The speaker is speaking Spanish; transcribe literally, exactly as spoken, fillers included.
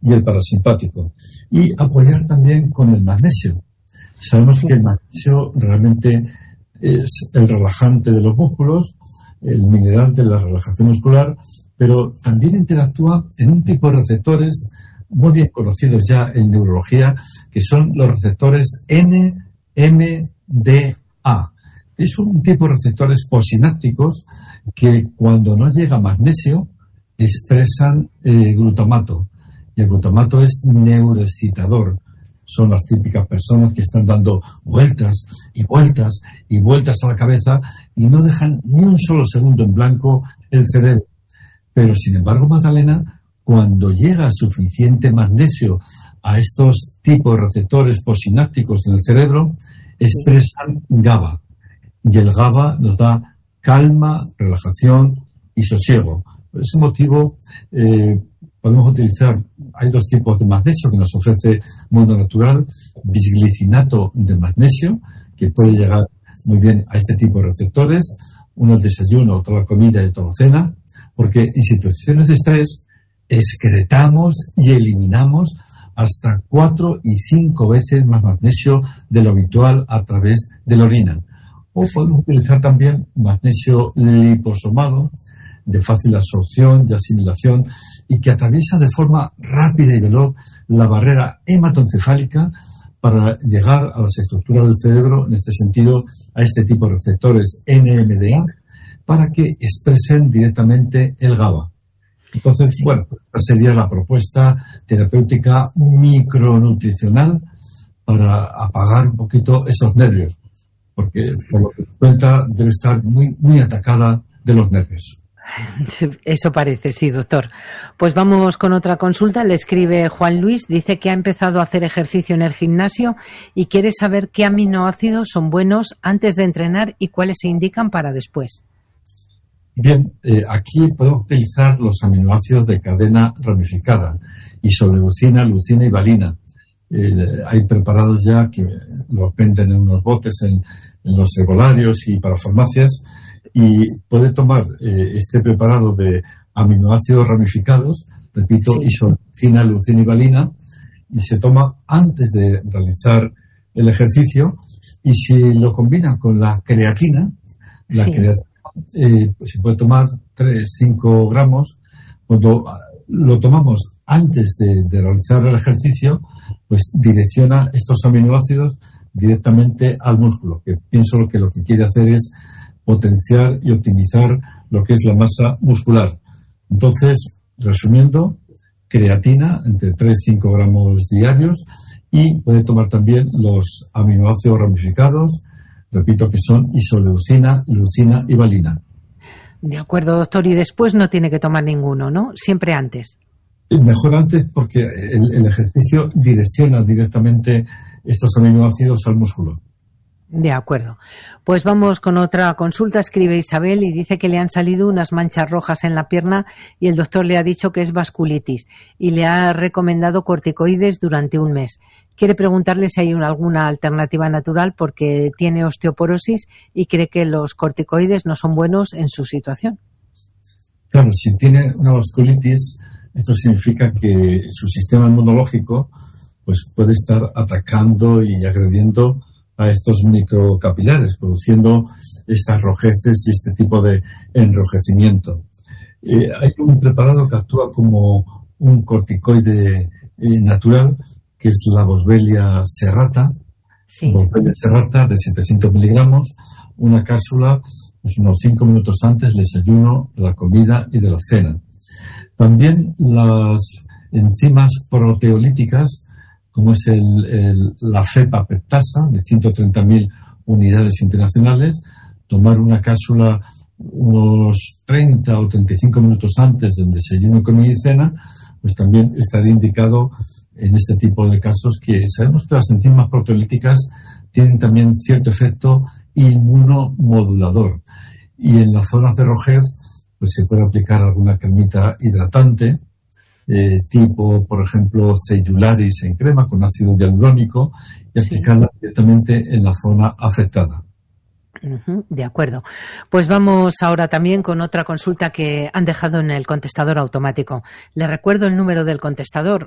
y el parasimpático. Y apoyar también con el magnesio. Sabemos sí. que el magnesio realmente es el relajante de los músculos, el mineral de la relajación muscular, pero también interactúa en un tipo de receptores muy bien conocidos ya en neurología, que son los receptores N M D A. Es un tipo de receptores posinápticos que cuando no llega magnesio expresan eh, glutamato. Y el glutamato es neuroexcitador. Son las típicas personas que están dando vueltas y vueltas y vueltas a la cabeza y no dejan ni un solo segundo en blanco el cerebro. Pero, sin embargo, Magdalena, cuando llega suficiente magnesio a estos tipos de receptores posinápticos en el cerebro, expresan GABA. Y el GABA nos da calma, relajación y sosiego. Por ese motivo, eh, podemos utilizar, hay dos tipos de magnesio que nos ofrece Mundo Natural, bisglicinato de magnesio, que puede llegar muy bien a este tipo de receptores, uno al desayuno, otro a la comida y otro a la cena, porque en situaciones de estrés excretamos y eliminamos hasta cuatro y cinco veces más magnesio de lo habitual a través de la orina. O podemos utilizar también magnesio liposomado, de fácil absorción y asimilación, y que atraviesa de forma rápida y veloz la barrera hematoencefálica para llegar a las estructuras del cerebro, en este sentido, a este tipo de receptores N M D A, para que expresen directamente el GABA. Entonces, sí. bueno, esta sería la propuesta terapéutica micronutricional para apagar un poquito esos nervios, porque por lo que cuenta debe estar muy, muy atacada de los nervios. Eso parece, sí, doctor. Pues vamos con otra consulta. Le escribe Juan Luis, dice que ha empezado a hacer ejercicio en el gimnasio y quiere saber qué aminoácidos son buenos antes de entrenar y cuáles se indican para después. Bien, eh, aquí podemos utilizar los aminoácidos de cadena ramificada, isoleucina, leucina y valina. Eh, hay preparados ya que los venden en unos botes en, en los herbolarios y para farmacias, y puede tomar eh, este preparado de aminoácidos ramificados, repito, sí. isoleucina, leucina y valina, y se toma antes de realizar el ejercicio, y si lo combina con la creatina, la sí. creatina eh, pues se puede tomar tres a cinco gramos. Cuando lo tomamos antes de, de realizar el ejercicio, pues direcciona estos aminoácidos directamente al músculo, que pienso que lo que quiere hacer es potenciar y optimizar lo que es la masa muscular. Entonces, resumiendo, creatina entre tres y cinco gramos diarios, y puede tomar también los aminoácidos ramificados, repito que son isoleucina, leucina y valina. De acuerdo, doctor, y después no tiene que tomar ninguno, ¿no? Siempre antes. Mejor antes, porque el, el ejercicio direcciona directamente estos aminoácidos al músculo. De acuerdo. Pues vamos con otra consulta. Escribe Isabel y dice que le han salido unas manchas rojas en la pierna y el doctor le ha dicho que es vasculitis y le ha recomendado corticoides durante un mes. Quiere preguntarle si hay una, alguna alternativa natural porque tiene osteoporosis y cree que los corticoides no son buenos en su situación. Claro, si tiene una vasculitis, esto significa que su sistema inmunológico pues puede estar atacando y agrediendo a estos microcapilares, produciendo estas rojeces y este tipo de enrojecimiento. Eh, hay un preparado que actúa como un corticoide eh, natural, que es la Boswellia serrata, sí. Boswellia serrata de setecientos miligramos, una cápsula pues unos cinco minutos antes del desayuno, de la comida y de la cena. También las enzimas proteolíticas, como es el, el, la fepapeptasa de ciento treinta mil unidades internacionales, tomar una cápsula unos treinta o treinta y cinco minutos antes del desayuno, comida y cena, pues también estaría indicado en este tipo de casos, que sabemos que las enzimas proteolíticas tienen también cierto efecto inmunomodulador. Y en las zonas de rojez, pues se puede aplicar alguna cremita hidratante, Eh, tipo, por ejemplo, cellularis en crema con ácido hialurónico y sí. aplicarla directamente en la zona afectada. Uh-huh, de acuerdo. Pues vamos ahora también con otra consulta que han dejado en el contestador automático. Le recuerdo el número del contestador,